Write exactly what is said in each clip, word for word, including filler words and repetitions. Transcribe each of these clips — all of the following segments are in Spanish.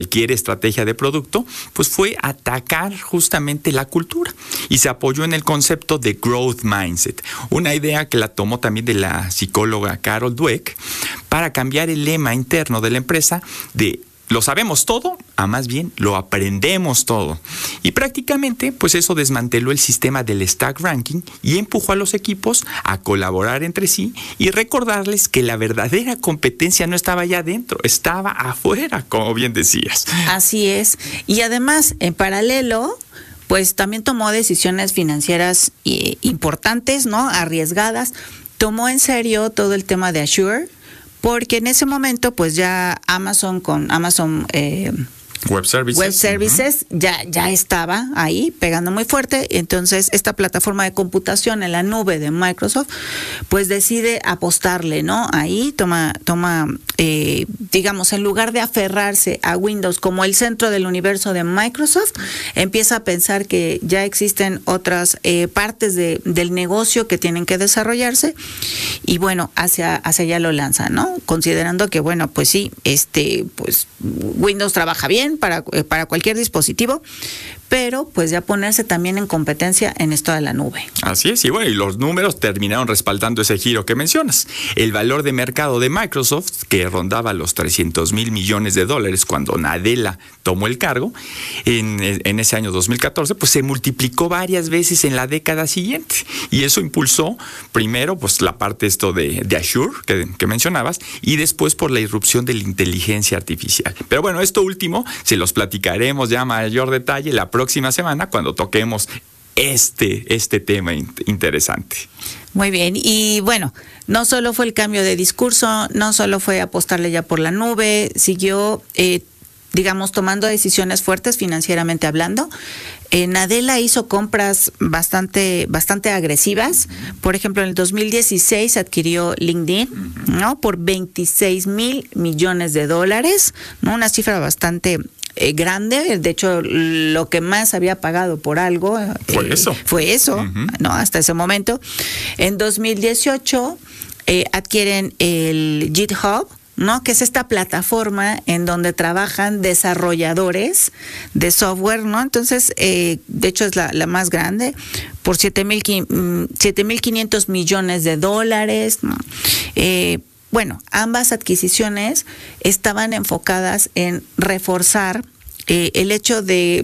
cualquier estrategia de producto, pues fue atacar justamente la cultura y se apoyó en el concepto de growth mindset, una idea que la tomó también de la psicóloga Carol Dweck para cambiar el lema interno de la empresa de lo sabemos todo, a más bien lo aprendemos todo. Y prácticamente, pues eso desmanteló el sistema del stack ranking y empujó a los equipos a colaborar entre sí y recordarles que la verdadera competencia no estaba allá adentro, estaba afuera, como bien decías. Así es. Y además, en paralelo, pues también tomó decisiones financieras eh, importantes, ¿no? Arriesgadas. Tomó en serio todo el tema de Azure, porque en ese momento pues ya Amazon con Amazon eh, Web Services, Web Services uh-huh. ya, ya estaba ahí pegando muy fuerte. Entonces esta plataforma de computación en la nube de Microsoft pues decide apostarle, ¿no? Ahí toma, toma eh, digamos, en lugar de aferrarse a Windows como el centro del universo de Microsoft, empieza a pensar que ya existen otras eh, partes de, del negocio que tienen que desarrollarse y bueno, hacia, hacia allá lo lanza, ¿no? Considerando que bueno, pues sí, este, pues Windows trabaja bien para, para cualquier dispositivo, pero pues ya ponerse también en competencia en esto de la nube. Así es, y bueno, y los números terminaron respaldando ese giro que mencionas. El valor de mercado de Microsoft, que rondaba los trescientos mil millones de dólares cuando Nadella tomó el cargo, en, en ese año dos mil catorce, pues se multiplicó varias veces en la década siguiente. Y eso impulsó, primero, pues la parte esto de, de Azure, que, que mencionabas, y después por la irrupción de la inteligencia artificial. Pero bueno, esto último se los platicaremos ya a mayor detalle la próxima semana cuando toquemos este, este tema interesante. Muy bien, y bueno, no solo fue el cambio de discurso, no solo fue apostarle ya por la nube, siguió, eh, digamos, tomando decisiones fuertes financieramente hablando. Eh, Nadella hizo compras bastante, bastante agresivas. Por ejemplo, en el dos mil dieciséis adquirió LinkedIn, ¿no? Por veintiséis mil millones de dólares, ¿no? Una cifra bastante Eh, grande. De hecho, lo que más había pagado por algo eh, fue eso, fue eso uh-huh. ¿no? Hasta ese momento. En dos mil dieciocho eh, adquieren el GitHub, ¿no? Que es esta plataforma en donde trabajan desarrolladores de software, ¿no? Entonces, eh, de hecho es la, la más grande, por siete mil quinientos millones de dólares, ¿no? Eh, Bueno, ambas adquisiciones estaban enfocadas en reforzar eh, el hecho de,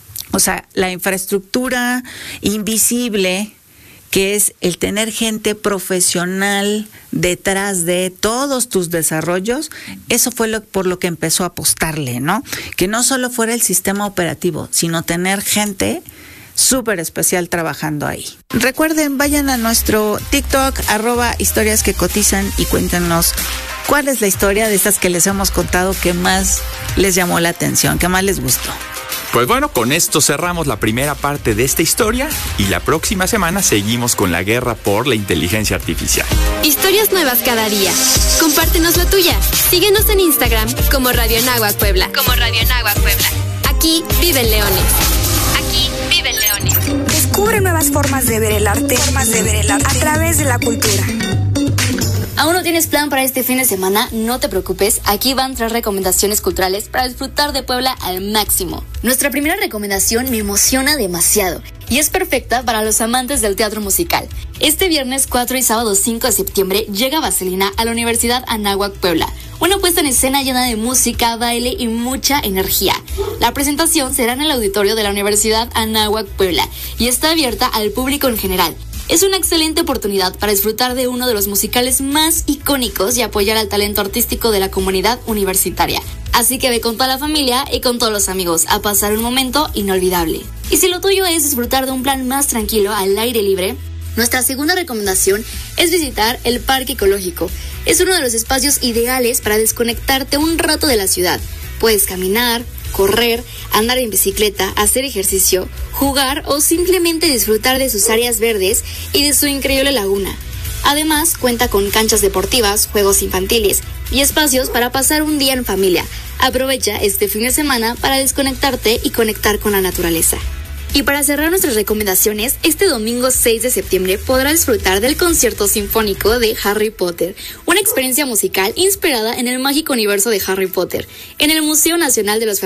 o sea, la infraestructura invisible que es el tener gente profesional detrás de todos tus desarrollos. Eso fue lo, por lo que empezó a apostarle, ¿no? Que no solo fuera el sistema operativo, sino tener gente súper especial trabajando ahí. Recuerden, vayan a nuestro TikTok, arroba historias que cotizan, y cuéntenos cuál es la historia de estas que les hemos contado que más les llamó la atención, que más les gustó. Pues bueno, con esto cerramos la primera parte de esta historia y la próxima semana seguimos con la guerra por la inteligencia artificial. Historias nuevas cada día. Compártenos la tuya. Síguenos en Instagram como Radio Anáhuac Puebla. Como Radio Anáhuac Puebla. Aquí viven leones. Aquí viven leones. Descubre nuevas formas de ver el arte, formas de ver el arte a través de la cultura. ¿Aún no tienes plan para este fin de semana? No te preocupes, aquí van tres recomendaciones culturales para disfrutar de Puebla al máximo. Nuestra primera recomendación me emociona demasiado y es perfecta para los amantes del teatro musical. Este viernes cuatro y sábado cinco de septiembre llega Vaselina a la Universidad Anáhuac Puebla. Una puesta en escena llena de música, baile y mucha energía. La presentación será en el auditorio de la Universidad Anáhuac Puebla y está abierta al público en general. Es una excelente oportunidad para disfrutar de uno de los musicales más icónicos y apoyar al talento artístico de la comunidad universitaria. Así que ve con toda la familia y con todos los amigos a pasar un momento inolvidable. Y si lo tuyo es disfrutar de un plan más tranquilo al aire libre, nuestra segunda recomendación es visitar el Parque Ecológico. Es uno de los espacios ideales para desconectarte un rato de la ciudad. Puedes caminar, correr, andar en bicicleta, hacer ejercicio, jugar o simplemente disfrutar de sus áreas verdes y de su increíble laguna. Además, cuenta con canchas deportivas, juegos infantiles y espacios para pasar un día en familia. Aprovecha este fin de semana para desconectarte y conectar con la naturaleza. Y para cerrar nuestras recomendaciones, este domingo seis de septiembre podrás disfrutar del concierto sinfónico de Harry Potter, una experiencia musical inspirada en el mágico universo de Harry Potter, en el Museo Nacional de los